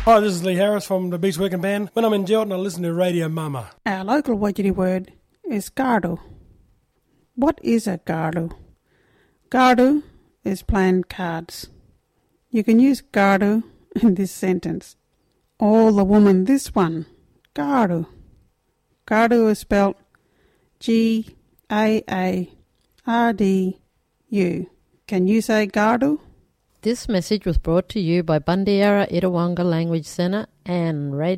Hi, this is Lee Harris from the Beach Working Band. When I'm in Gelton, I listen to Radio Mama. Our local Wajiri word is gardu. What is a gardu? Gardu is playing cards. You can use gardu in this sentence. All the woman this one. Gardu. Gardu is spelt G-A-A-R-D-U. Can you say gardu? This message was brought to you by Bundiera Itawonga Language Centre and Radio